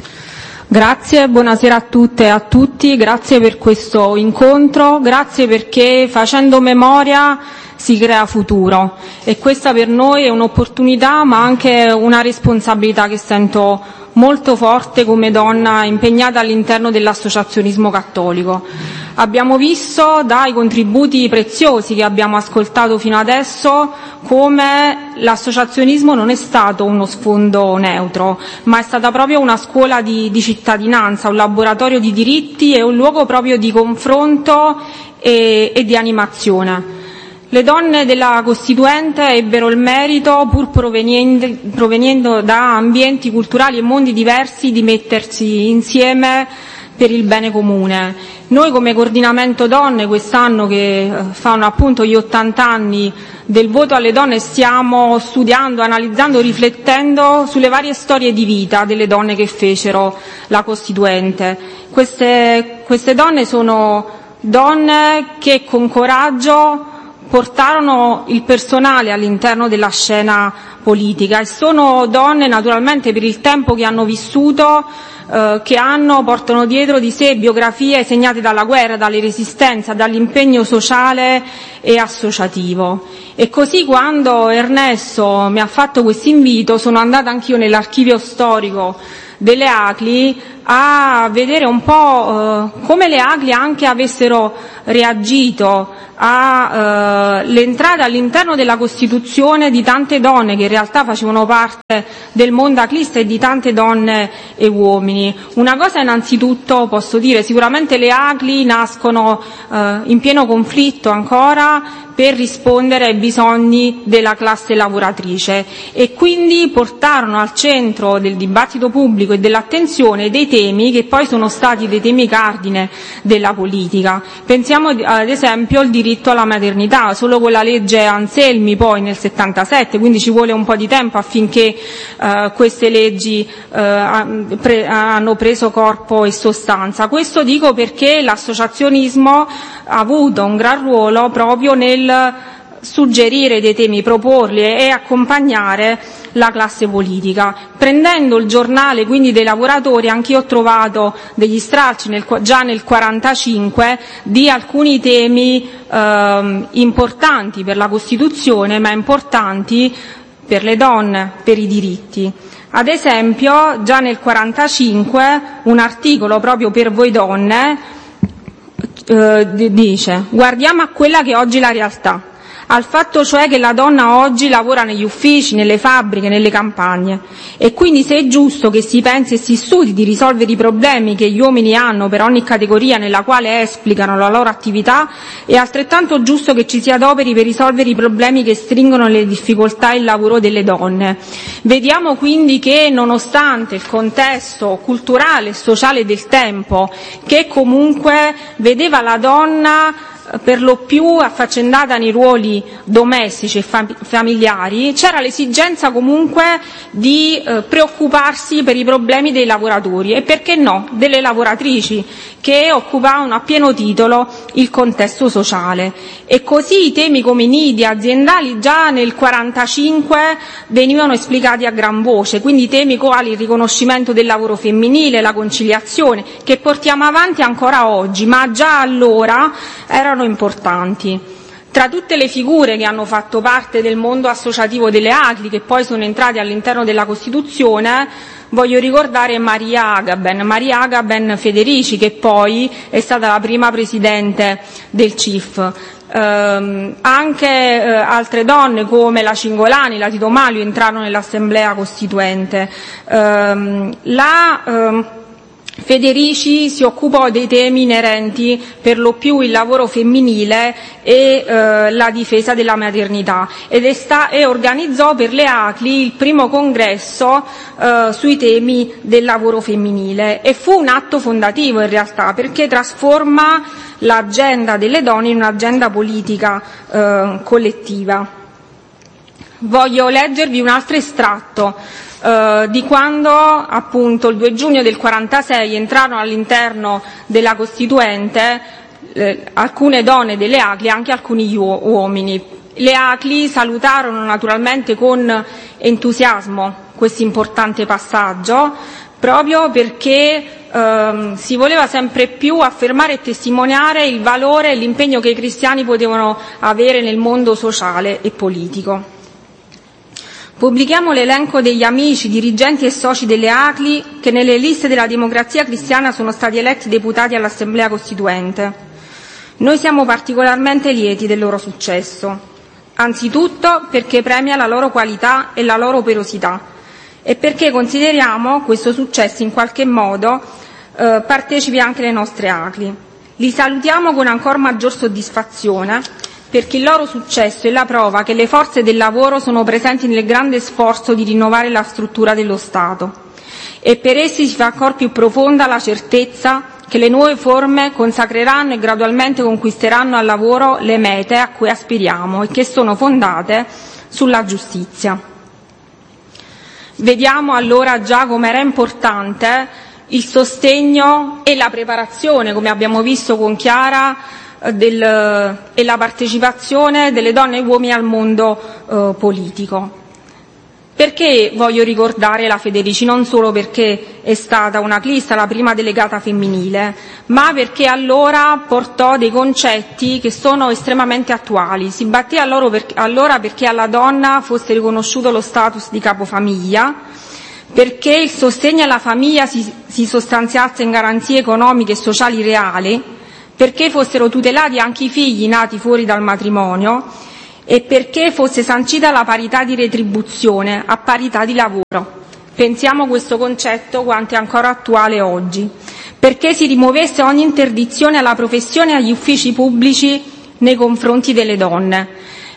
Grazie, buonasera a tutte e a tutti, grazie per questo incontro, grazie perché facendo memoria si crea futuro, e questa per noi è un'opportunità ma anche una responsabilità che sento molto forte come donna impegnata all'interno dell'associazionismo cattolico. Abbiamo visto dai contributi preziosi che abbiamo ascoltato fino adesso come l'associazionismo non è stato uno sfondo neutro, ma è stata proprio una scuola di cittadinanza, un laboratorio di diritti e un luogo proprio di confronto e di animazione. Le donne della Costituente ebbero il merito, pur proveniendo da ambienti culturali e mondi diversi, di mettersi insieme per il bene comune. Noi come coordinamento donne quest'anno, che fanno appunto gli 80 anni del voto alle donne, stiamo studiando, analizzando, riflettendo sulle varie storie di vita delle donne che fecero la Costituente. Queste donne sono donne che con coraggio portarono il personale all'interno della scena politica, e sono donne naturalmente per il tempo che hanno vissuto, portano dietro di sé biografie segnate dalla guerra, dalle resistenze, dall'impegno sociale e associativo. E così, quando Ernesto mi ha fatto questo invito, sono andata anch'io nell'archivio storico delle ACLI a vedere un po' come le ACLI anche avessero reagito all'entrata all'interno della Costituzione di tante donne che in realtà facevano parte del mondo aclista, e di tante donne e uomini. Una cosa innanzitutto posso dire: sicuramente le ACLI nascono in pieno conflitto ancora per rispondere ai bisogni della classe lavoratrice, e quindi portarono al centro del dibattito pubblico e dell'attenzione dei temi che poi sono stati dei temi cardine della politica. Pensiamo ad esempio al diritto alla maternità. Solo con la legge Anselmi poi nel 77, quindi ci vuole un po' di tempo affinché queste leggi hanno preso corpo e sostanza. Questo dico perché l'associazionismo ha avuto un gran ruolo proprio nel suggerire dei temi, proporli e accompagnare la classe politica. Prendendo il giornale quindi dei lavoratori, anch'io ho trovato degli stralci già nel 45 di alcuni temi importanti per la Costituzione, ma importanti per le donne, per i diritti. Ad esempio, già nel 45 un articolo proprio per voi donne dice: guardiamo a quella che è oggi la realtà, al fatto cioè che la donna oggi lavora negli uffici, nelle fabbriche, nelle campagne, e quindi se è giusto che si pensi e si studi di risolvere i problemi che gli uomini hanno per ogni categoria nella quale esplicano la loro attività, è altrettanto giusto che ci si adoperi per risolvere i problemi che stringono le difficoltà e il lavoro delle donne. Vediamo quindi che, nonostante il contesto culturale e sociale del tempo, che comunque vedeva la donna per lo più affaccendata nei ruoli domestici e familiari, c'era l'esigenza comunque di preoccuparsi per i problemi dei lavoratori e, perché no, delle lavoratrici, che occupavano a pieno titolo il contesto sociale. E così i temi come i nidi aziendali già nel 45 venivano esplicati a gran voce, quindi temi quali il riconoscimento del lavoro femminile, la conciliazione, che portiamo avanti ancora oggi, ma già allora erano importanti. Tra tutte le figure che hanno fatto parte del mondo associativo delle ACLI, che poi sono entrate all'interno della Costituzione, voglio ricordare Maria Agaben Federici, che poi è stata la prima presidente del CIF. Anche altre donne come la Cingolani, la Tito Malio entrarono nell'Assemblea Costituente. Federici si occupò dei temi inerenti per lo più il lavoro femminile e la difesa della maternità, e organizzò per le ACLI il primo congresso sui temi del lavoro femminile, e fu un atto fondativo in realtà, perché trasforma l'agenda delle donne in un'agenda politica collettiva. Voglio leggervi un altro estratto di quando appunto il 2 giugno del 46 entrarono all'interno della Costituente alcune donne delle ACLI e anche alcuni uomini. Le ACLI salutarono naturalmente con entusiasmo questo importante passaggio, proprio perché si voleva sempre più affermare e testimoniare il valore e l'impegno che i cristiani potevano avere nel mondo sociale e politico. Pubblichiamo l'elenco degli amici, dirigenti e soci delle ACLI che nelle liste della Democrazia Cristiana sono stati eletti deputati all'Assemblea Costituente. Noi siamo particolarmente lieti del loro successo, anzitutto perché premia la loro qualità e la loro operosità, e perché consideriamo questo successo in qualche modo partecipi anche le nostre ACLI. Li salutiamo con ancora maggior soddisfazione, perché il loro successo è la prova che le forze del lavoro sono presenti nel grande sforzo di rinnovare la struttura dello Stato, e per essi si fa ancor più profonda la certezza che le nuove forme consacreranno e gradualmente conquisteranno al lavoro le mete a cui aspiriamo e che sono fondate sulla giustizia. Vediamo allora già come era importante il sostegno e la preparazione, come abbiamo visto con Chiara, e la partecipazione delle donne e uomini al mondo politico. Perché voglio ricordare la Federici? Non solo perché è stata una clista, la prima delegata femminile, ma perché allora portò dei concetti che sono estremamente attuali. Si batté allora perché alla donna fosse riconosciuto lo status di capofamiglia, perché il sostegno alla famiglia si sostanziasse in garanzie economiche e sociali reali, perché fossero tutelati anche i figli nati fuori dal matrimonio e perché fosse sancita la parità di retribuzione a parità di lavoro. Pensiamo questo concetto quanto è ancora attuale oggi. Perché si rimuovesse ogni interdizione alla professione e agli uffici pubblici nei confronti delle donne.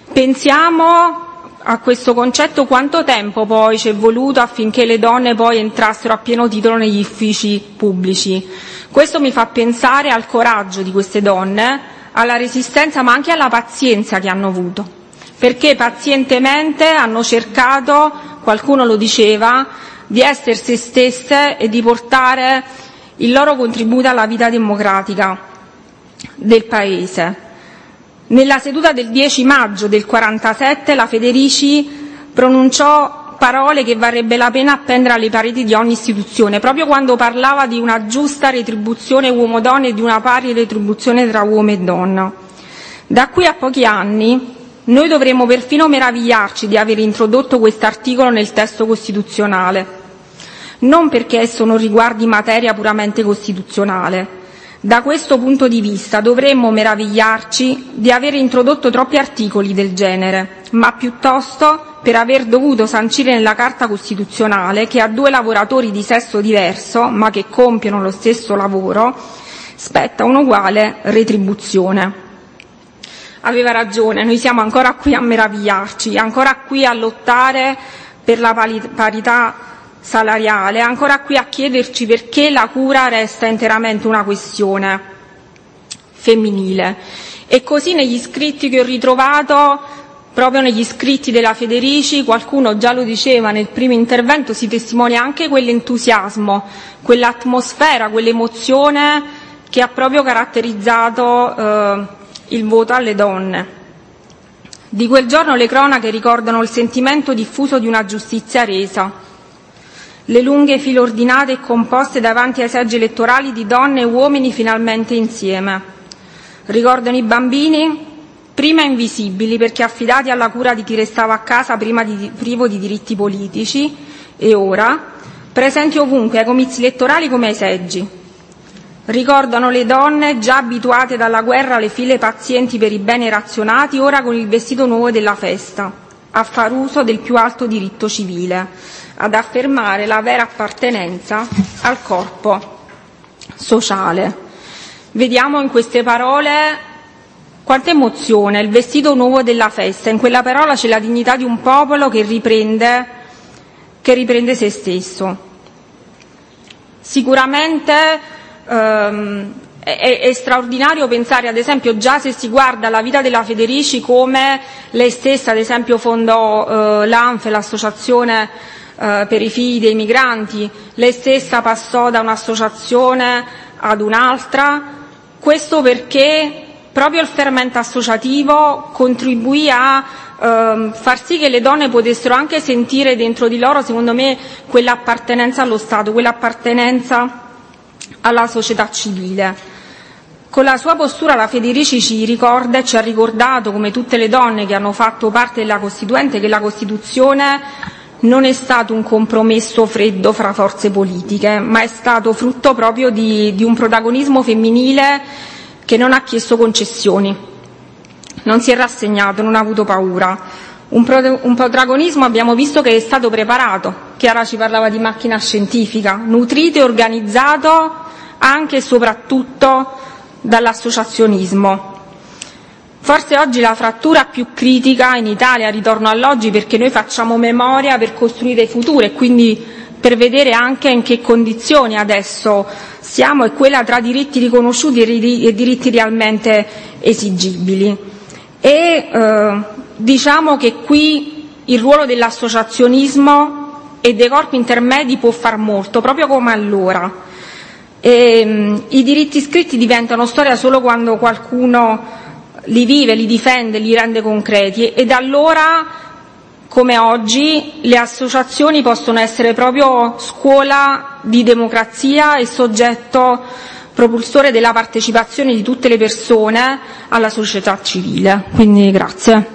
Pensiamo a questo concetto quanto tempo poi ci è voluto affinché le donne poi entrassero a pieno titolo negli uffici pubblici. Questo mi fa pensare al coraggio di queste donne, alla resistenza ma anche alla pazienza che hanno avuto, perché pazientemente hanno cercato, qualcuno lo diceva, di essere se stesse e di portare il loro contributo alla vita democratica del Paese. Nella seduta del 10 maggio del 47 la Federici pronunciò parole che varrebbe la pena appendere alle pareti di ogni istituzione, proprio quando parlava di una giusta retribuzione uomo-donna e di una pari retribuzione tra uomo e donna. Da qui a pochi anni noi dovremmo perfino meravigliarci di aver introdotto quest'articolo nel testo costituzionale, non perché esso non riguardi materia puramente costituzionale. Da questo punto di vista dovremmo meravigliarci di aver introdotto troppi articoli del genere, ma piuttosto per aver dovuto sancire nella Carta Costituzionale che a due lavoratori di sesso diverso, ma che compiono lo stesso lavoro, spetta un'uguale retribuzione. Aveva ragione, noi siamo ancora qui a meravigliarci, ancora qui a lottare per la parità salariale, ancora qui a chiederci perché la cura resta interamente una questione femminile. E così negli scritti che ho ritrovato, proprio negli scritti della Federici, qualcuno già lo diceva nel primo intervento, si testimonia anche quell'entusiasmo, quell'atmosfera, quell'emozione che ha proprio caratterizzato il voto alle donne. Di quel giorno le cronache ricordano il sentimento diffuso di una giustizia resa, le lunghe file ordinate e composte davanti ai seggi elettorali di donne e uomini finalmente insieme. Ricordano i bambini, prima invisibili perché affidati alla cura di chi restava a casa prima privo di diritti politici, e ora presenti ovunque ai comizi elettorali come ai seggi. Ricordano le donne già abituate dalla guerra alle file pazienti per i beni razionati, ora con il vestito nuovo della festa, a far uso del più alto diritto civile, ad affermare la vera appartenenza al corpo sociale. Vediamo in queste parole quanta emozione, il vestito nuovo della festa. In quella parola c'è la dignità di un popolo che riprende se stesso. Sicuramente è straordinario pensare, ad esempio, già se si guarda la vita della Federici, come lei stessa, ad esempio, fondò l'ANFE, l'associazione per i figli dei migranti, lei stessa passò da un'associazione ad un'altra, questo perché proprio il fermento associativo contribuì a far sì che le donne potessero anche sentire dentro di loro, secondo me, quell'appartenenza allo Stato, quell'appartenenza alla società civile. Con la sua postura la Federici ci ricorda e ci ha ricordato, come tutte le donne che hanno fatto parte della Costituente, che la Costituzione non è stato un compromesso freddo fra forze politiche, ma è stato frutto proprio di un protagonismo femminile che non ha chiesto concessioni, non si è rassegnato, non ha avuto paura. Un protagonismo, abbiamo visto, che è stato preparato. Chiara ci parlava di macchina scientifica, nutrito e organizzato anche e soprattutto dall'associazionismo. Forse oggi la frattura più critica in Italia, ritorno all'oggi perché noi facciamo memoria per costruire il futuro e quindi per vedere anche in che condizioni adesso siamo, è quella tra diritti riconosciuti e diritti realmente esigibili. E diciamo che qui il ruolo dell'associazionismo e dei corpi intermedi può far molto, proprio come allora. I diritti scritti diventano storia solo quando qualcuno li vive, li difende, li rende concreti, ed allora come oggi le associazioni possono essere proprio scuola di democrazia e soggetto propulsore della partecipazione di tutte le persone alla società civile. Quindi grazie.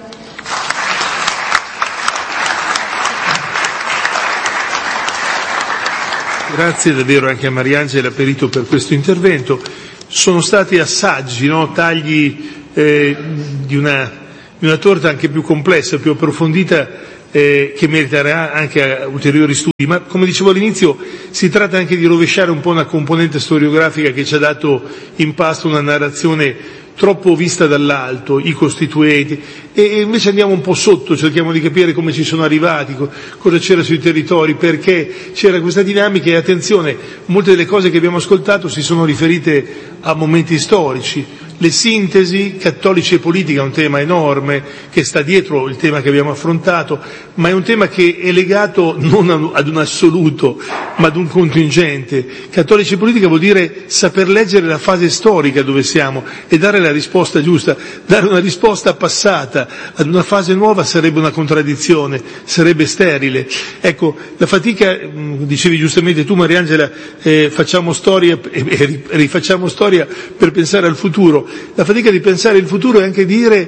Grazie davvero anche a Mariangela Perito per questo intervento. Sono stati assaggi, no? Tagli di una torta anche più complessa, più approfondita, che meriterà anche ulteriori studi, ma come dicevo all'inizio si tratta anche di rovesciare un po' una componente storiografica che ci ha dato in pasto una narrazione troppo vista dall'alto, i costituenti, e invece andiamo un po' sotto, cerchiamo di capire come ci sono arrivati, cosa c'era sui territori, perché c'era questa dinamica. E attenzione, molte delle cose che abbiamo ascoltato si sono riferite a momenti storici. Le sintesi, cattolici e politica, è un tema enorme che sta dietro il tema che abbiamo affrontato, ma è un tema che è legato non ad un assoluto, ma ad un contingente. Cattolici e politica vuol dire saper leggere la fase storica dove siamo e dare la risposta giusta. Dare una risposta passata ad una fase nuova sarebbe una contraddizione, sarebbe sterile. Ecco, la fatica, dicevi giustamente tu Mariangela, facciamo storia e rifacciamo storia per pensare al futuro. La fatica di pensare il futuro è anche dire,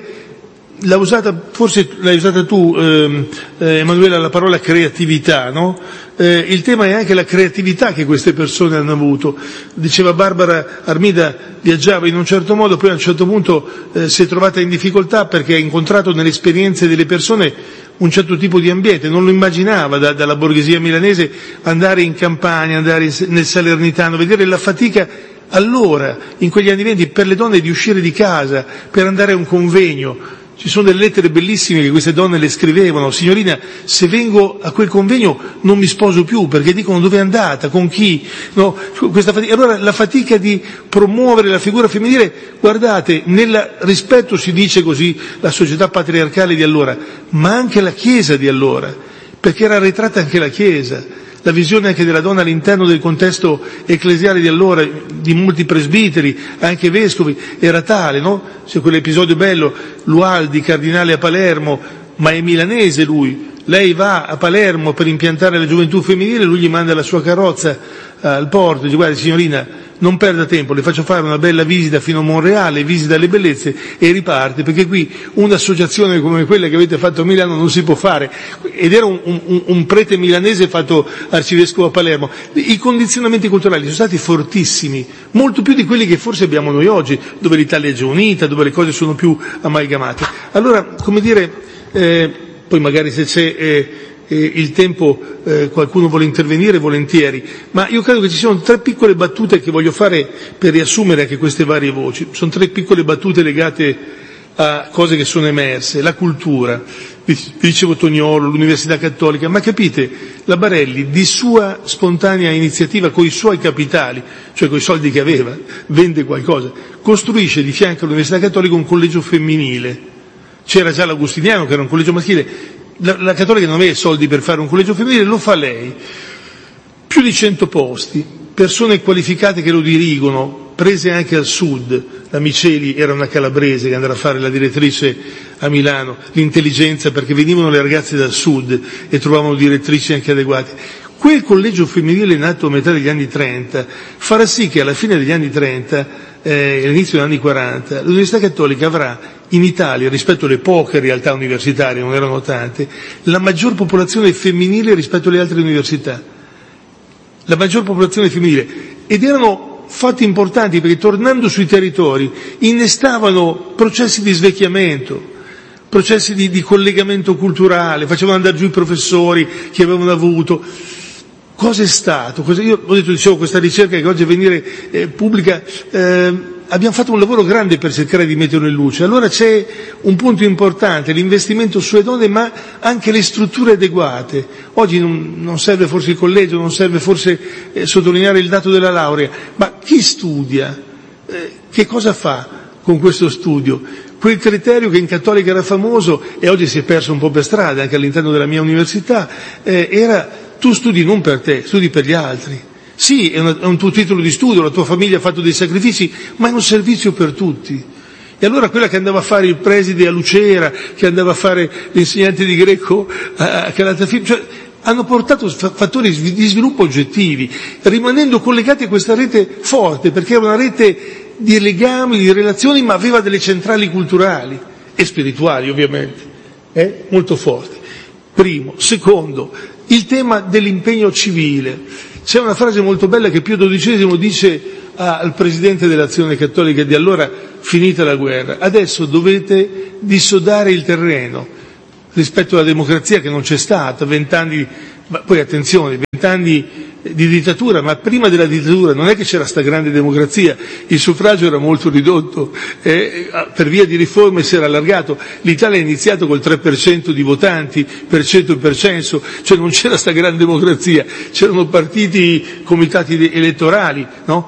forse l'hai usata tu Emanuela, la parola creatività, no? Il tema è anche la creatività che queste persone hanno avuto. Diceva Barbara Armida, viaggiava in un certo modo, poi a un certo punto si è trovata in difficoltà perché ha incontrato nelle esperienze delle persone un certo tipo di ambiente, non lo immaginava dalla borghesia milanese andare in campagna, andare nel Salernitano, vedere la fatica allora, in quegli anni 20, per le donne di uscire di casa, per andare a un convegno. Ci sono delle lettere bellissime che queste donne le scrivevano: signorina, se vengo a quel convegno non mi sposo più, perché dicono dove è andata, con chi, no? Questa fatica. Allora la fatica di promuovere la figura femminile, guardate, nel rispetto si dice così la società patriarcale di allora, ma anche la Chiesa di allora, perché era arretrata anche la Chiesa. La visione anche della donna all'interno del contesto ecclesiale di allora, di molti presbiteri, anche vescovi, era tale, no? C'è quell'episodio bello, Lualdi, cardinale a Palermo, ma è milanese lui. Lei va a Palermo per impiantare la gioventù femminile, lui gli manda la sua carrozza al porto, dice: guardi signorina, non perda tempo, le faccio fare una bella visita fino a Monreale, visita le bellezze e riparte, perché qui un'associazione come quella che avete fatto a Milano non si può fare. Ed era un prete milanese fatto arcivescovo a Palermo. I condizionamenti culturali sono stati fortissimi, molto più di quelli che forse abbiamo noi oggi, dove l'Italia è già unita, dove le cose sono più amalgamate. Allora, come dire, poi magari se c'è il tempo, qualcuno vuole intervenire, volentieri, ma io credo che ci siano 3 piccole battute che voglio fare per riassumere anche queste varie voci. Sono 3 piccole battute legate a cose che sono emerse. La cultura, vi dicevo Toniolo, l'Università Cattolica, ma capite, la Barelli di sua spontanea iniziativa, coi suoi capitali, cioè coi soldi che aveva, vende qualcosa, costruisce di fianco all'Università Cattolica un collegio femminile. C'era già l'Agustiniano che era un collegio maschile. La Cattolica non aveva soldi per fare un collegio femminile, lo fa lei. Più di 100 posti, persone qualificate che lo dirigono, prese anche al sud. La Miceli era una calabrese che andrà a fare la direttrice a Milano. L'intelligenza, perché venivano le ragazze dal sud e trovavano direttrici anche adeguate. Quel collegio femminile nato a metà degli anni 30 farà sì che alla fine degli anni 30 all'inizio degli anni 40, l'Università Cattolica avrà in Italia, rispetto alle poche realtà universitarie, non erano tante, la maggior popolazione femminile rispetto alle altre università. La maggior popolazione femminile. Ed erano fatti importanti perché, tornando sui territori, innestavano processi di svecchiamento, processi di collegamento culturale, facevano andare giù i professori che avevano avuto. Cosa è stato? Io dicevo, questa ricerca che oggi a venire pubblica, abbiamo fatto un lavoro grande per cercare di metterlo in luce. Allora c'è un punto importante, l'investimento sulle donne, ma anche le strutture adeguate. Oggi non serve forse il collegio, non serve forse sottolineare il dato della laurea, ma chi studia? Che cosa fa con questo studio? Quel criterio che in Cattolica era famoso e oggi si è perso un po' per strada, anche all'interno della mia università, era: tu studi non per te, studi per gli altri. Sì, è un tuo titolo di studio, la tua famiglia ha fatto dei sacrifici, ma è un servizio per tutti. E allora quella che andava a fare il preside a Lucera, che andava a fare l'insegnante di greco a Calatafimi, cioè hanno portato fattori di sviluppo oggettivi, rimanendo collegati a questa rete forte, perché era una rete di legami, di relazioni, ma aveva delle centrali culturali e spirituali, ovviamente, molto forti. Primo. Secondo, il tema dell'impegno civile. C'è una frase molto bella che Pio XII dice al presidente dell'Azione Cattolica di allora, finita la guerra: adesso dovete dissodare il terreno rispetto alla democrazia che non c'è stata, 20 anni, poi attenzione, 20 anni di dittatura, ma prima della dittatura non è che c'era sta grande democrazia, il suffragio era molto ridotto, per via di riforme si era allargato, l'Italia ha iniziato col 3% di votanti per cento e per censo, cioè non c'era sta grande democrazia, c'erano partiti, comitati elettorali, no?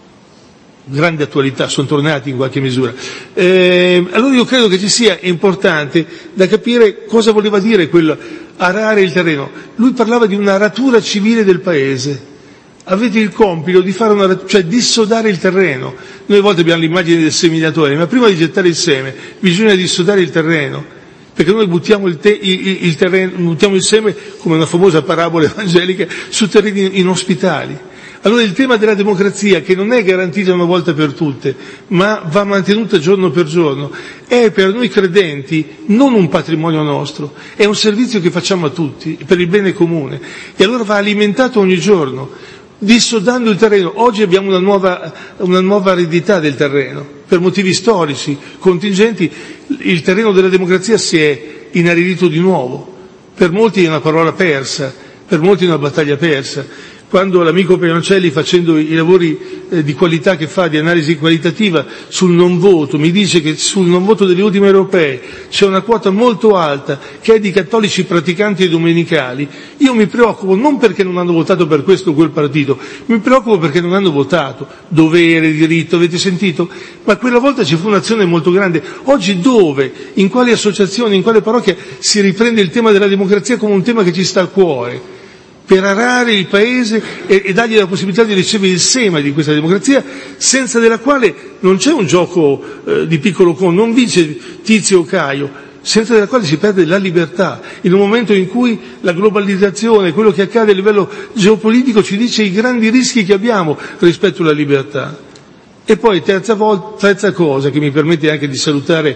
Grande attualità, sono tornati in qualche misura. Allora io credo che ci sia importante da capire cosa voleva dire quello arare il terreno. Lui parlava di un'aratura civile del paese. Avete il compito di fare cioè dissodare il terreno. Noi a volte abbiamo l'immagine del seminatore, ma prima di gettare il seme bisogna dissodare il terreno, perché noi buttiamo il terreno, buttiamo il seme, come una famosa parabola evangelica, su terreni inospitali. Allora il tema della democrazia, che non è garantita una volta per tutte, ma va mantenuta giorno per giorno, è per noi credenti non un patrimonio nostro, è un servizio che facciamo a tutti, per il bene comune, e allora va alimentato ogni giorno, dissodando il terreno. Oggi abbiamo una nuova aridità del terreno, per motivi storici, contingenti, il terreno della democrazia si è inaridito di nuovo, per molti è una parola persa, per molti è una battaglia persa. Quando l'amico Peroncelli, facendo i lavori di qualità che fa, di analisi qualitativa sul non voto, mi dice che sul non voto delle ultime europee c'è una quota molto alta che è di cattolici praticanti e domenicali, io mi preoccupo non perché non hanno votato per questo o quel partito, mi preoccupo perché non hanno votato. Dovere, diritto, avete sentito? Ma quella volta ci fu un'azione molto grande. Oggi dove, in quali associazioni, in quale parrocchia si riprende il tema della democrazia come un tema che ci sta a cuore, per arare il paese e dargli la possibilità di ricevere il seme di questa democrazia, senza della quale non c'è un gioco di piccolo conto, non vince Tizio o Caio, senza della quale si perde la libertà, in un momento in cui la globalizzazione, quello che accade a livello geopolitico ci dice i grandi rischi che abbiamo rispetto alla libertà. E poi terza cosa che mi permette anche di salutare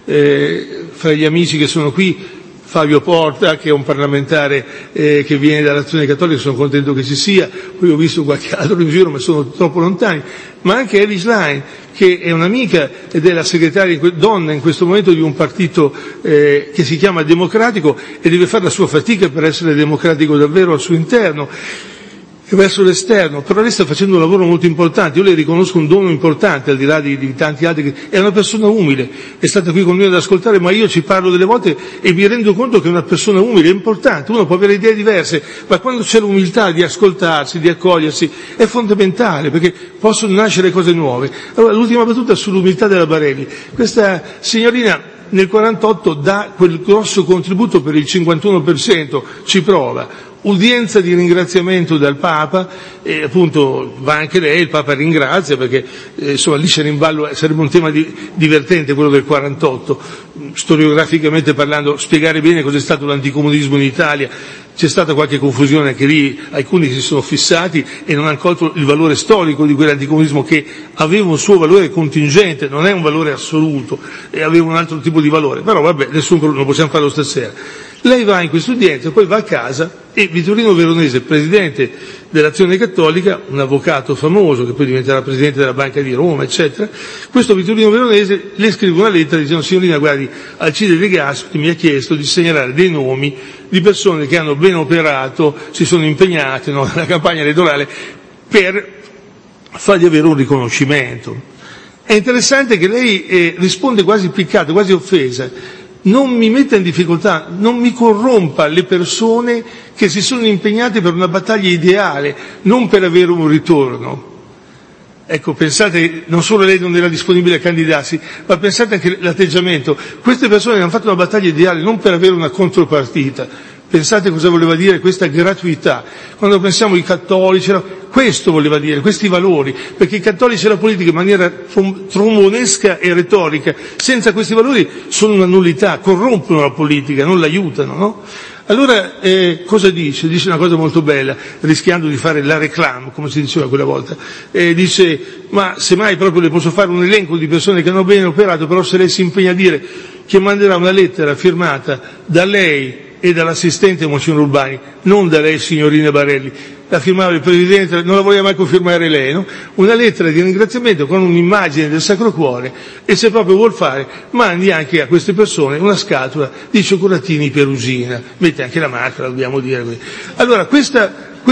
fra gli amici che sono qui, Fabio Porta, che è un parlamentare che viene dall'Azione Cattolica, sono contento che ci sia, poi ho visto qualche altro in giro ma sono troppo lontani, ma anche Elis Line, che è un'amica ed è la segretaria donna in questo momento di un partito che si chiama Democratico e deve fare la sua fatica per essere democratico davvero al suo interno e verso l'esterno, però lei sta facendo un lavoro molto importante. Io le riconosco un dono importante, al di là di tanti altri, è una persona umile, è stata qui con noi ad ascoltare, ma io ci parlo delle volte e mi rendo conto che una persona umile è importante. Uno può avere idee diverse, ma quando c'è l'umiltà di ascoltarsi, di accogliersi, è fondamentale, perché possono nascere cose nuove. Allora, l'ultima battuta sull'umiltà della Barelli. Questa signorina nel 48 dà quel grosso contributo per il 51%, ci prova. Udienza di ringraziamento dal Papa, e appunto va anche lei, il Papa ringrazia, perché insomma lì c'era in ballo, sarebbe un tema divertente quello del 48, storiograficamente parlando, spiegare bene cos'è stato l'anticomunismo in Italia. C'è stata qualche confusione anche lì, alcuni si sono fissati e non hanno colto il valore storico di quell'anticomunismo, che aveva un suo valore contingente, non è un valore assoluto, e aveva un altro tipo di valore, però vabbè, non possiamo farlo stasera. Lei va in questa udienza, poi va a casa e Vittorino Veronese, presidente dell'Azione Cattolica, un avvocato famoso che poi diventerà presidente della Banca di Roma, eccetera, questo Vittorino Veronese le scrive una lettera dicendo: signorina, guardi, Alcide De Gasperi mi ha chiesto di segnalare dei nomi di persone che hanno ben operato, si sono impegnate nella campagna elettorale per fargli avere un riconoscimento. È interessante che lei risponde quasi piccata, quasi offesa. Non mi metta in difficoltà, non mi corrompa le persone che si sono impegnate per una battaglia ideale, non per avere un ritorno. Ecco, pensate, non solo lei non era disponibile a candidarsi, ma pensate anche all'atteggiamento. Queste persone hanno fatto una battaglia ideale non per avere una contropartita, Pensate cosa voleva dire questa gratuità. Quando pensiamo ai cattolici, questo voleva dire, questi valori, perché i cattolici e la politica in maniera trombonesca e retorica, senza questi valori sono una nullità, corrompono la politica, non l'aiutano, no? Allora, cosa dice? Dice una cosa molto bella, rischiando di fare la reclame, come si diceva quella volta. Dice, ma semmai proprio le posso fare un elenco di persone che hanno bene operato, però se lei si impegna a dire che manderà una lettera firmata da lei e dall'assistente Monsignor Urbani, non da lei signorina Barelli, la firmava il Presidente, non la voleva mai confermare lei, no? Una lettera di ringraziamento con un'immagine del Sacro Cuore, e se proprio vuol fare, mandi anche a queste persone una scatola di cioccolatini Perusina, mette anche la marca, la dobbiamo dire. Allora, questa